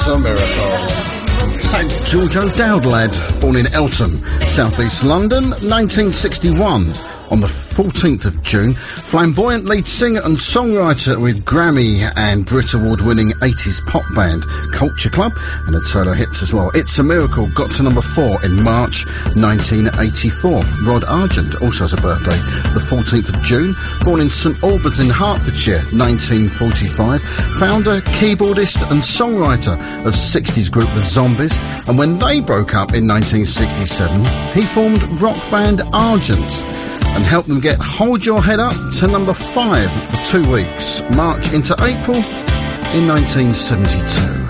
It's a miracle. St George O'Dowd lad, born in Eltham, south-east London, 1961. On the 14th of June, flamboyant lead singer and songwriter with Grammy and Brit Award-winning 80s pop band Culture Club, and had solo hits as well. It's a Miracle got to number 4 in March 1984. Rod Argent also has a birthday, the 14th of June, born in St Albans in Hertfordshire, 1945, founder, keyboardist and songwriter of 60s group The Zombies, and when they broke up in 1967, he formed rock band Argent and helped them get Hold Your Head Up to number 5 for 2 weeks, March into April in 1972.